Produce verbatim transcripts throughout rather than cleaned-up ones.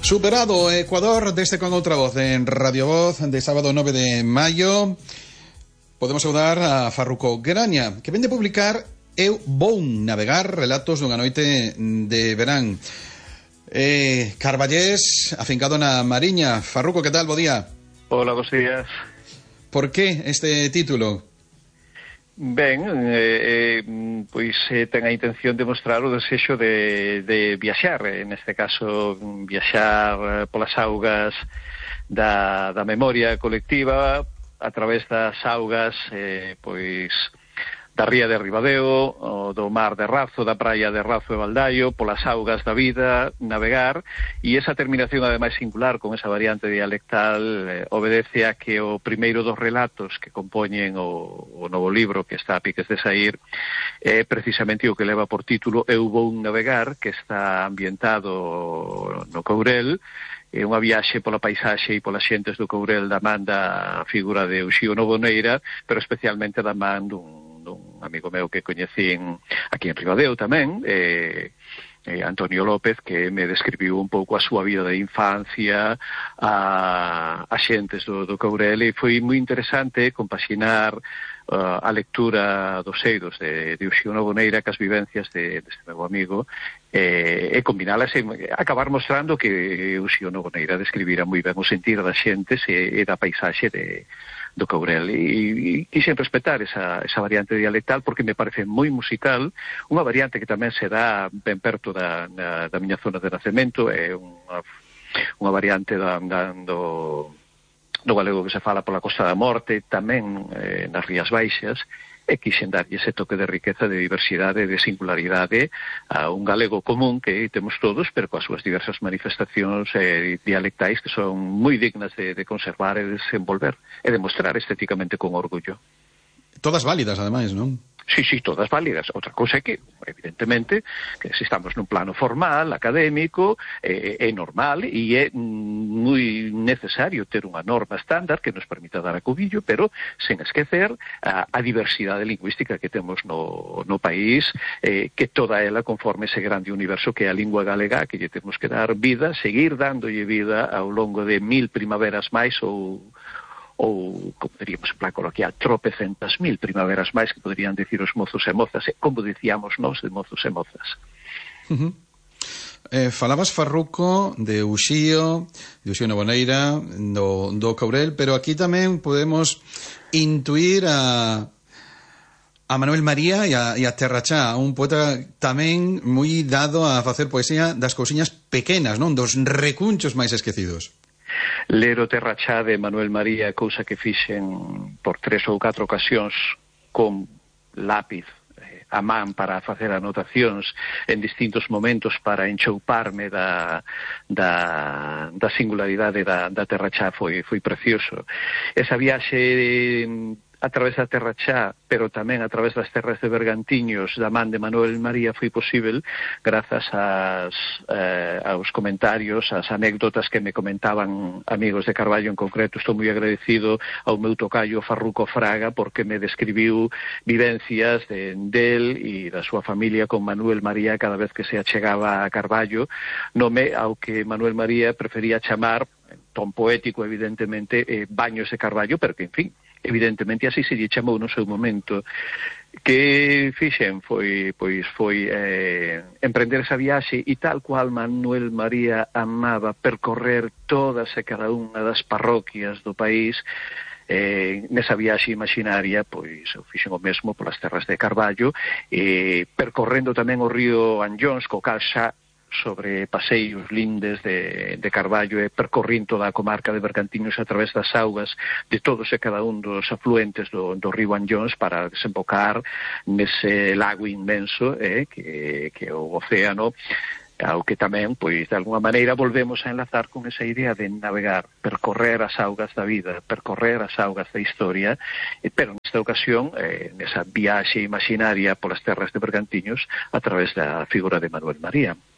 Superado Ecuador, desde con outra voz en Radio Voz de sábado nove de maio. Podemos saudar a Farruco Graña, que vende publicar Eu vou navegar, relatos dunha noite de verán. eh, Carballés, afincado na Mariña. Farruco, que tal? Bo día. Hola, bos días. Por que este título? Ben, eh, eh, pois eh, ten a intención de mostrar o desexo de, de viaxar, en este caso viaxar polas augas da, da memoria colectiva a través das augas eh, pois da ría de Ribadeo, o do mar de Razo, da praia de Razo e Baldaio, polas augas da vida, navegar, e esa terminación ademais singular con esa variante dialectal eh, obedece a que o primeiro dos relatos que compoñen o, o novo libro que está a piques de saír é precisamente o que leva por título Eu vou navegar, que está ambientado no Courel. É unha viaxe pola paisaxe e polas xentes do Courel da man da figura de Uxío Novoneira, pero especialmente da man dun dun amigo meu que coñecín aquí en Ribadeo tamén, eh, eh, Antonio López, que me describiu un pouco a súa vida de infancia, a, a xentes do, do Courel, e foi moi interesante compaxinar uh, a lectura dos eidos de, de Uxío Novoneira cas vivencias de, deste meu amigo, eh, e combinálas e acabar mostrando que Uxío Novoneira describira moi ben o sentir das xentes e, e da paisaxe de do Courel, e, e quixen respetar esa, esa variante dialectal porque me parece moi musical, unha variante que tamén se dá ben perto da, da, da miña zona de nacemento, é unha, unha variante da, da, do, do galego que se fala pola Costa da Morte, tamén eh, nas Rías Baixas, e quixen darlle ese toque de riqueza, de diversidade, de singularidade a un galego común que temos todos, pero coas súas diversas manifestacións eh, dialectais que son moi dignas de, de conservar e desenvolver e demostrar estéticamente con orgullo. Todas válidas, ademais, non? Sí, sí, todas válidas. Outra cousa é que, evidentemente, que se estamos nun plano formal, académico, é, é normal e é moi necesario ter unha norma estándar que nos permita dar a cubillo, pero sen esquecer a, a diversidade lingüística que temos no, no país, eh, que toda ela conforme ese grande universo que é a lingua galega, que lle temos que dar vida, seguir dándolle vida ao longo de mil primaveras máis ou ou, como diríamos en plan coloquial, tropecentas mil primaveras máis que poderían dicir os mozos e mozas, e como dicíamos nós de mozos e mozas. Uh -huh. eh, falabas, Farruco, de Uxío, de Uxío Novoneira, do, do Courel, pero aquí tamén podemos intuir a a Manuel María e a, e a Terrachá, un poeta tamén moi dado a facer poesía das cousiñas pequenas, non? Dos recunchos máis esquecidos. Ler o Terrachá de Manuel María, cousa que fixen por tres ou catro ocasións con lápiz eh, a man para facer anotacións en distintos momentos para enchouparme da, da, da singularidade da, da Terrachá foi, foi precioso. Esa viaxe eh, a través da Terrachá, pero tamén a través das terras de Bergantiños da man de Manuel María foi posible grazas ás, eh, aos comentarios, ás anécdotas que me comentaban amigos de Carballo en concreto. Estou moi agradecido ao meu tocayo Farruco Fraga porque me describiu vivencias de, del e da súa familia con Manuel María cada vez que se achegaba a Carballo, nome ao que Manuel María prefería chamar, en ton poético evidentemente, eh, Baños de Carballo, pero que en fin, evidentemente así se lle chamou no seu momento. Que fixen foi, pois, foi eh, emprender esa viaxe e tal cual Manuel María amaba percorrer todas e cada unha das parroquias do país. Eh, nesa viaxe imaginaria, pois eu fixen o mesmo polas terras de Carballo, eh, percorrendo tamén o río Anllóns, co cal xa sobre paseos lindes de, de Carballo e percorrindo toda a comarca de Bergantiños a través das augas de todos e cada un dos afluentes do, do río Anllóns para desembocar nese lago inmenso eh, que, que é o océano, ao que tamén, pois, de alguna maneira volvemos a enlazar con esa idea de navegar, percorrer as augas da vida, percorrer as augas da historia, pero nesta ocasión, eh, nesa viaxe imaginaria polas terras de Bergantiños a través da figura de Manuel María.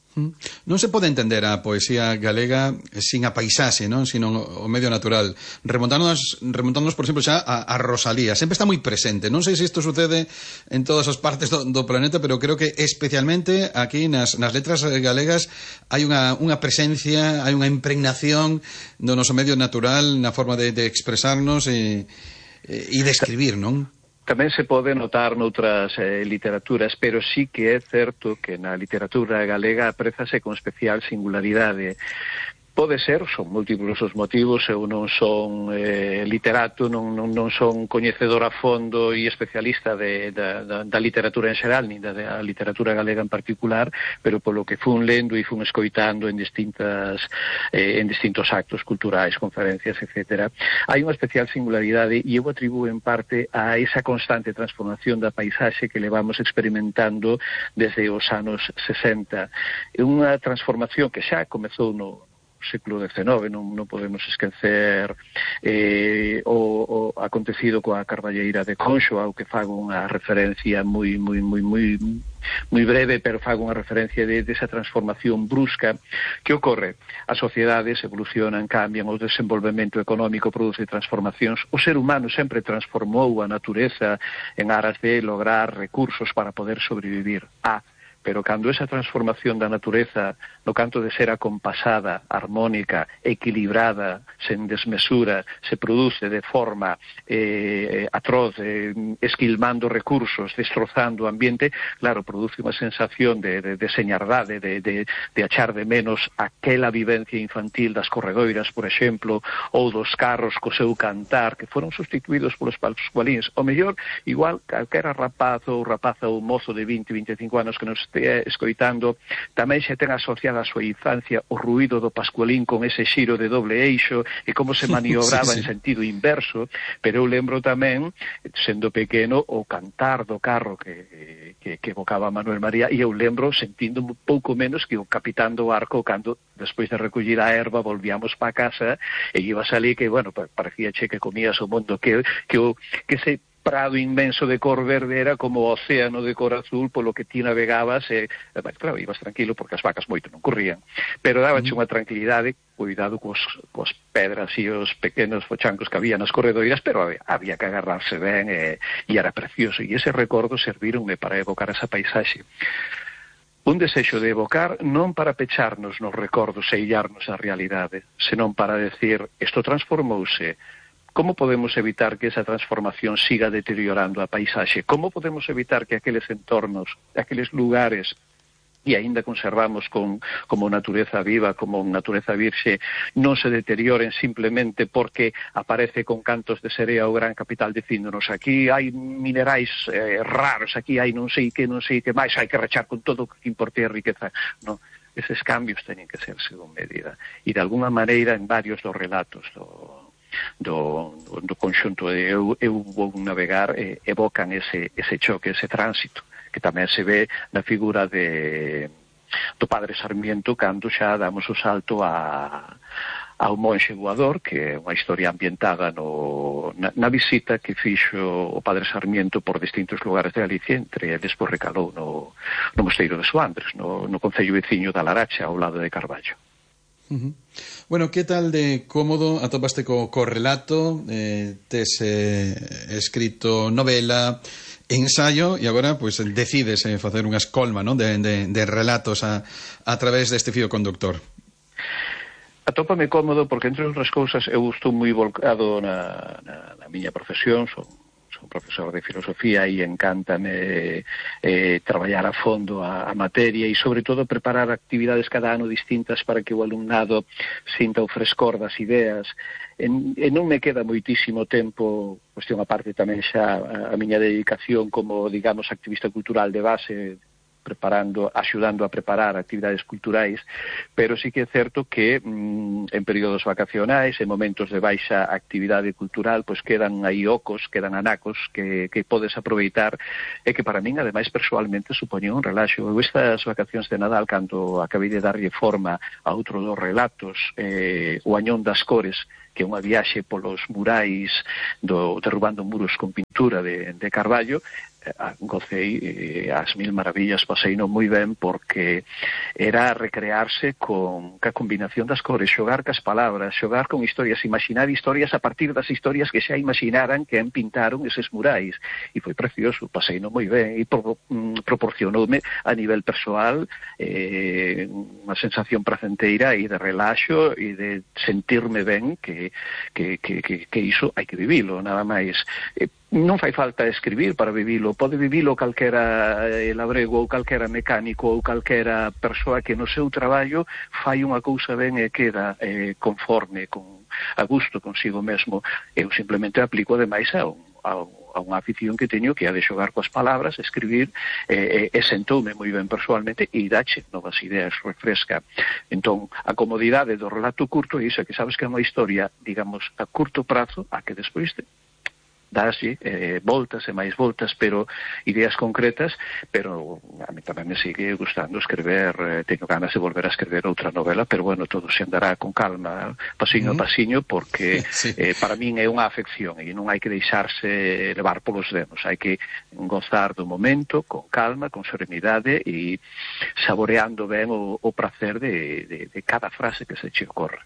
Non se pode entender a poesía galega sin a paisaxe, non? Sino o medio natural. Remontándonos, remontándonos por exemplo, xa a, a Rosalía. Sempre está moi presente. Non sei se isto sucede en todas as partes do, do planeta, pero creo que especialmente aquí nas, nas letras galegas hai unha, unha presencia, hai unha impregnación do noso medio natural na forma de, de expresarnos e, e de escribir, non? Tamén se pode notar noutras eh, literaturas, pero sí que é certo que na literatura galega aprezase con especial singularidade. Pode ser, son múltiplos os motivos, eu non son eh, literato, non, non, non son coñecedor a fondo e especialista de, da, da, da literatura en xeral, nin da, da literatura galega en particular, pero polo que fun lendo e fun escoitando en distintas eh, en distintos actos culturais, conferencias, etcétera. Hai unha especial singularidade e eu atribuo en parte a esa constante transformación da paisaxe que levamos experimentando desde os anos sesenta. É unha transformación que xa comezou no século dezenove, non, non podemos esquecer eh, o, o acontecido coa Carballeira de Conxo, ao que fago unha referencia moi moi moi moi moi breve, pero fago unha referencia de, de esa transformación brusca que ocorre. As sociedades evolucionan, cambian, o desenvolvemento económico produce transformacións. O ser humano sempre transformou a natureza en aras de lograr recursos para poder sobrevivir. Ah, pero cando esa transformación da natureza, no canto de ser acompasada, armónica, equilibrada, sen desmesura, se produce de forma eh, atroz, eh, esquilmando recursos, destrozando o ambiente, claro, produce unha sensación de, de, de señardade, de, de, de achar de menos aquela vivencia infantil das corredoiras, por exemplo, ou dos carros co seu cantar, que foron sustituídos polos pascualíns. O mellor, igual, calquera rapaz ou rapaza ou mozo de vinte, vinte e cinco anos que nos estea escoitando, tamén xa ten asociada a súa infancia o ruído do pascualín con ese xiro de doble eixo e como se maniobraba sí, sí. en sentido inverso, pero eu lembro tamén, sendo pequeno, o cantar do carro que, que, que evocaba Manuel María, e eu lembro sentindo un pouco menos que o capitán do barco cando, despois de recollir a erva, volvíamos pa casa e ibas ali que, bueno, parecía che que comías o mundo, que, que, o, que se prado inmenso de cor verde era como o océano de cor azul polo que ti navegabas e, eh, claro, ibas tranquilo porque as vacas moito non corrían, pero dábache unha tranquilidade, cuidado cos, cos pedras e os pequenos fochancos que había nas corredoiras, pero había, había que agarrarse ben e, e era precioso, e ese recordo servíronme para evocar esa paisaxe. Un desexo de evocar non para pecharnos nos recordos e illarnos a realidade, senón para decir, isto transformouse. Como podemos evitar que esa transformación siga deteriorando a paisaxe? Como podemos evitar que aqueles entornos, aqueles lugares e aínda conservamos con, como natureza viva, como natureza virxe, non se deterioren simplemente porque aparece con cantos de serea o gran capital dicíndonos aquí hai minerais eh, raros, aquí hai non sei que, non sei que máis, hai que rachar con todo o que importe a riqueza. Non, eses cambios teñen que ser según medida. E de alguna maneira en varios dos relatos do do, do conxunto de eu, eu vou navegar e evocan ese, ese choque, ese tránsito que tamén se ve na figura de do padre Sarmiento cando xa damos o salto a ao monxe voador, que é unha historia ambientada no, na, na visita que fixo o padre Sarmiento por distintos lugares de Galicia, entre eles por recalou no, no mosteiro de Soandres, no, no concello veciño da Laracha, ao lado de Carballo. Uh-huh. Bueno, que tal de cómodo atopaste co, co relato, eh, tes eh, escrito novela, ensayo e agora pues decides eh, facer unha escolma, ¿no? de, de, de relatos a, a través deste fío conductor. Atópame cómodo porque, entre outras cousas, eu estou moi volcado na, na, na miña profesión, son son profesor de filosofía e encántame eh, traballar a fondo a, a materia e, sobre todo, preparar actividades cada ano distintas para que o alumnado sinta o frescor das ideas. En, e non me queda moitísimo tempo, cuestión aparte tamén xa a, a miña dedicación como, digamos, activista cultural de base, preparando, axudando a preparar actividades culturais, pero sí que é certo que mm, en períodos vacacionais, en momentos de baixa actividade cultural, pois quedan aí ocos, quedan anacos que, que podes aproveitar e que para min, ademais, persoalmente supoñen un relaxo. Eu estas vacacións de Nadal, cando acabei de darlle forma a outro dos relatos, eh, o Añón das Cores, que é unha viaxe polos murais do derrubando muros con pintura lectura de, de Carballo, gocei eh, as mil maravillas, paseino moi ben, porque era recrearse con ca combinación das cores, xogar cas palabras, xogar con historias, imaginar historias a partir das historias que xa imaginaran que en pintaron eses murais, e foi precioso, paseino moi ben, e pro, mm, proporcionoume a nivel persoal eh, unha sensación pracenteira e de relaxo e de sentirme ben, que, que, que, que, que iso hai que vivilo, nada máis. eh, Non fai falta escribir para vivilo, pode vivilo calquera eh, labrego ou calquera mecánico ou calquera persoa que no seu traballo fai unha cousa ben e queda eh, conforme, con, a gusto consigo mesmo. Eu simplemente aplico ademais a, un, a, a unha afición que teño, que é de xogar coas palabras, escribir, eh, e sentoume moi ben persoalmente e dache novas ideas, refresca. Entón, a comodidade do relato curto é iso, que sabes que é unha historia, digamos, a curto prazo, a que despois te daslle eh, voltas e máis voltas, pero ideas concretas, pero a mí tamén me sigue gustando escrever, eh, teño ganas de volver a escrever outra novela, pero bueno, todo se andará con calma, pasiño mm-hmm. a pasiño, porque sí. eh, para min é unha afección e non hai que deixarse levar polos demos, hai que gozar do momento con calma, con serenidade e saboreando ben o, o prazer de, de, de cada frase que se che ocorre.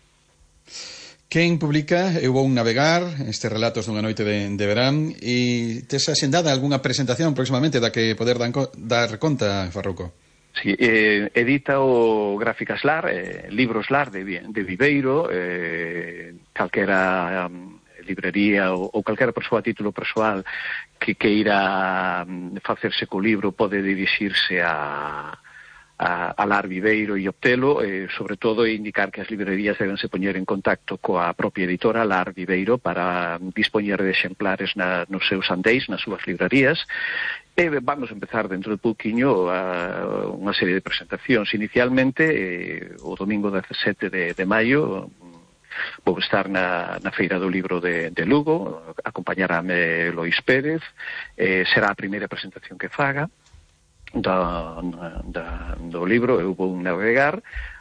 Quen publica Eu vou navegar, estes relatos dunha noite de, de verán, e tes asendada algunha presentación próximamente da que poder dan, dar conta, Farruco? Sí, eh, edita o Gráficas Lar, eh, Libros Lar de, de Viveiro, eh, calquera um, librería ou, ou calquera persoa a título persoal que queira um, facerse co libro pode dirixirse a... a, a Lar Viveiro e obtelo, eh, sobre todo indicar que as librerías deben se poñer en contacto coa propia editora Lar Viveiro para dispoñer de exemplares na, nos seus andéis, nas súas librerías. E vamos a empezar dentro de pouquiño a, unha serie de presentacións. Inicialmente, eh, o domingo dezasete de, de maio, vou estar na, na Feira do Libro de, de Lugo, acompañarame Lois Pérez, eh, será a primeira presentación que faga da, da, do libro Eu vou navegar.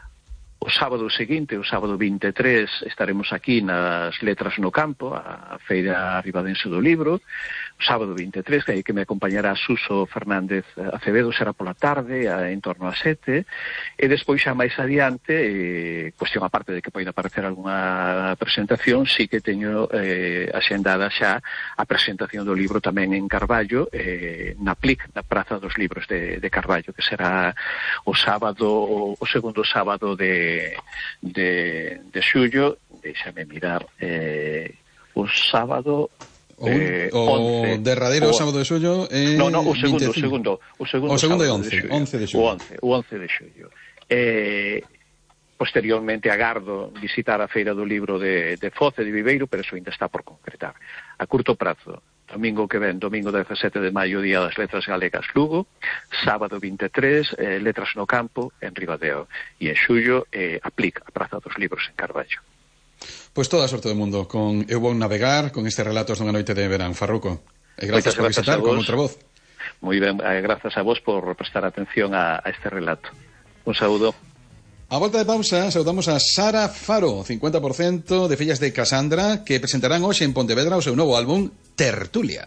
O sábado seguinte, o sábado vinte e tres, estaremos aquí nas Letras no Campo, a Feira Ribadense do Libro. O sábado vinte e tres, que aí que me acompañará Suso Fernández Acevedo, será pola tarde, a, en torno a sete. E despois xa máis adiante, eh, cuestión aparte de que poida aparecer algunha presentación, sí que teño eh, axendada xa a presentación do libro tamén en Carballo, eh, na P L I C, na Praza dos Libros de, de Carballo, que será o sábado, o segundo sábado de de, de xullo. Déxame mirar, eh, o sábado o, eh, o once, derradeiro o sábado de xullo eh, no, no, o segundo, o segundo o segundo, o segundo é once, de once de xullo. O once, o once de xullo. Eh, posteriormente agardo visitar a Feira do Libro de, de Foz e de Viveiro, pero eso ainda está por concretar. A curto prazo, domingo que ven, domingo dezasete de maio, Día das Letras Galegas, Lugo. Sábado vinte e tres, eh, Letras no Campo, en Ribadeo. E en xullo, eh, a P L I C, a Praza dos Libros, en Carballo. Pois toda a sorte do mundo con Eu vou navegar, con estes relatos dunha noite de verán, Farruco. E gracias por visitar con outra voz. Moi ben, eh, grazas a vos por prestar atención a, a este relato. Un saúdo. A volta de pausa, saudamos a Sara Faro, cincuenta por cento de fillas de Casandra, que presentarán hoxe en Pontevedra o seu novo álbum Tertulia.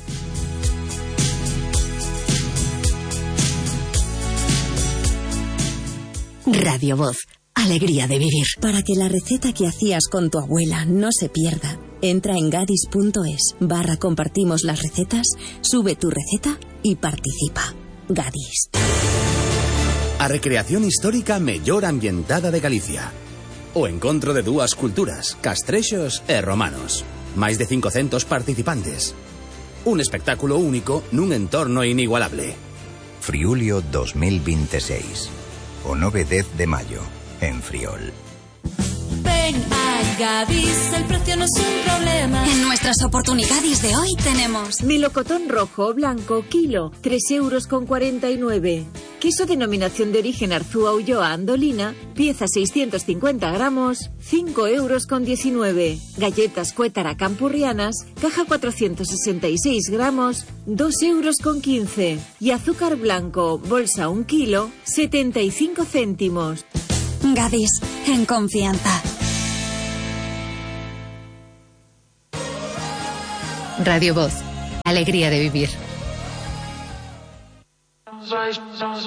Radio Voz, alegría de vivir. Para que la receta que hacías con tu abuela no se pierda, entra en gadis punto es barra compartimos las recetas, sube tu receta y participa. Gadis. A recreación histórica mellor ambientada de Galicia. O encontro de dúas culturas, castrexos e romanos. Máis de cincocentos participantes. Un espectáculo único nun entorno inigualable. Friulio dos mil veintiséis. O nove e dez de maio, en Friol. Ven a Gadis, el precio no es un problema. En nuestras oportunidades de hoy tenemos melocotón rojo o blanco, kilo, tres euros con cuarenta y nueve. Queso denominación de origen Arzúa Ulloa Andolina, pieza seiscientos cincuenta gramos, cinco euros con diecinueve. Galletas Cuétara Campurrianas, caja cuatrocientos sesenta y seis gramos, dos euros con quince. Y azúcar blanco, bolsa un kilo, setenta y cinco céntimos. Gadis, en confianza. Radio Voz, Alegría de vivir.